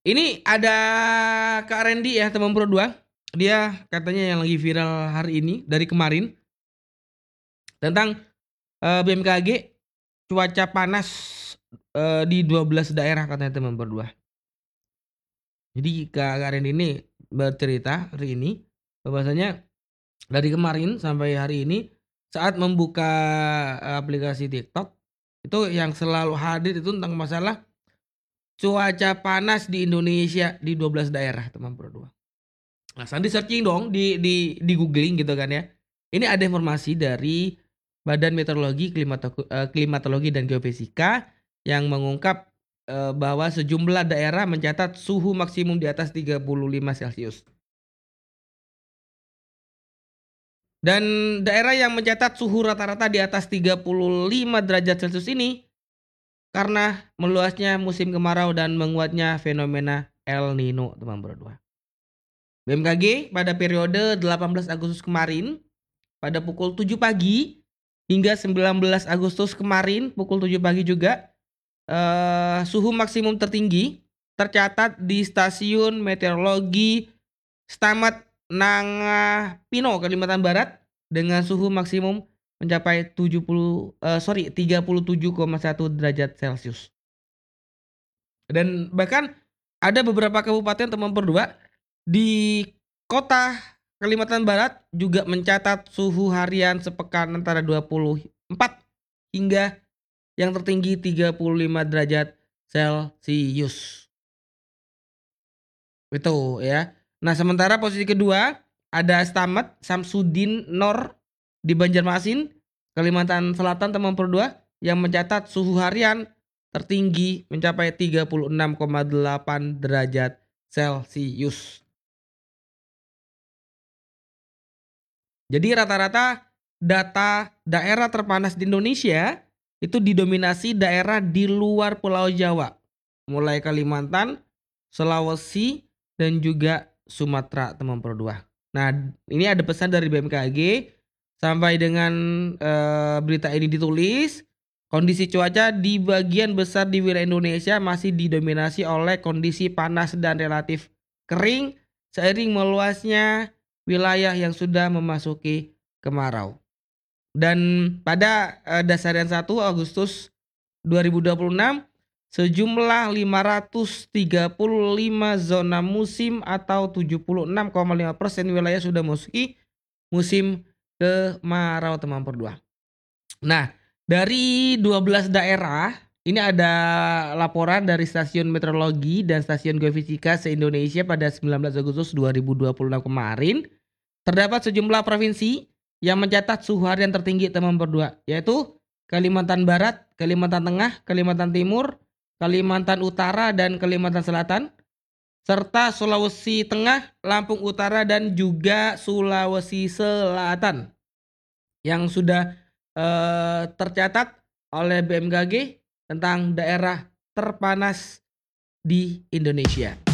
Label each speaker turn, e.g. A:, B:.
A: Ini ada Kak Randy ya, teman Pro 2. Dia katanya yang lagi viral hari ini dari kemarin tentang BMKG cuaca panas di 12 daerah katanya teman Pro 2. Jadi Kak Randy ini bercerita hari ini bahwasanya dari kemarin sampai hari ini saat membuka aplikasi TikTok itu yang selalu hadir itu tentang masalah cuaca panas di Indonesia di 12 daerah teman Pro 2. Nah, Sandi searching dong di googling gitu kan ya. Ini ada informasi dari Badan Meteorologi, Klimatologi dan Geofisika yang mengungkap bahwa sejumlah daerah mencatat suhu maksimum di atas 35 Celcius. Dan daerah yang mencatat suhu rata-rata di atas 35 derajat Celcius ini karena meluasnya musim kemarau dan menguatnya fenomena El Nino, teman berdua. BMKG pada periode 18 Agustus kemarin pada pukul 7 pagi hingga 19 Agustus kemarin pukul 7 pagi juga suhu maksimum tertinggi tercatat di stasiun meteorologi Stamat Nangapino, Kalimantan Barat dengan suhu maksimum mencapai 37,1 derajat Celcius. Dan bahkan ada beberapa kabupaten teman berdua di kota Kalimantan Barat juga mencatat suhu harian sepekan antara 24 hingga yang tertinggi 35 derajat Celcius. Itu ya. Nah, sementara posisi kedua ada Stamat Samsudin Nor di Banjarmasin, Kalimantan Selatan teman berdua yang mencatat suhu harian tertinggi mencapai 36,8 derajat Celcius. Jadi rata-rata data daerah terpanas di Indonesia itu didominasi daerah di luar Pulau Jawa. Mulai Kalimantan, Sulawesi, dan juga Sumatera teman Pro 2. Nah, ini ada pesan dari BMKG sampai dengan berita ini ditulis, kondisi cuaca di bagian besar di wilayah Indonesia masih didominasi oleh kondisi panas dan relatif kering seiring meluasnya wilayah yang sudah memasuki kemarau. Dan pada dasarian 1 Agustus 2026 sejumlah 535 zona musim atau 76,5% wilayah sudah memasuki musim kemarau teman berdua. Nah, dari 12 daerah ini ada laporan dari Stasiun Meteorologi dan Stasiun Geofisika se-Indonesia pada 19 Agustus 2026 kemarin. Terdapat sejumlah provinsi yang mencatat suhu harian tertinggi teman berdua, yaitu Kalimantan Barat, Kalimantan Tengah, Kalimantan Timur, Kalimantan Utara, dan Kalimantan Selatan, serta Sulawesi Tengah, Lampung Utara, dan juga Sulawesi Selatan yang sudah tercatat oleh BMKG tentang daerah terpanas di Indonesia.